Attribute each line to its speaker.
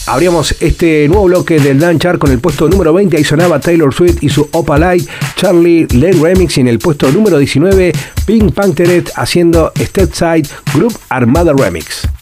Speaker 1: Abríamos este nuevo bloque del Dance Chart con el puesto número 20. Ahí sonaba Taylor Swift y su Opalite, Charlie Lane Remix. Y en el puesto número 19, Pink Panther haciendo Stepside Group Armada Remix.